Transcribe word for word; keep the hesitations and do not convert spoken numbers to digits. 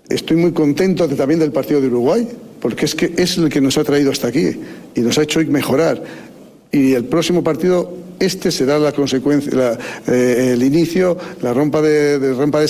estoy muy contento de, también del partido de Uruguay, porque es que es el que nos ha traído hasta aquí y nos ha hecho mejorar. Y el próximo partido, este será la consecuencia, la, eh, el inicio, la rompa de, de rompa de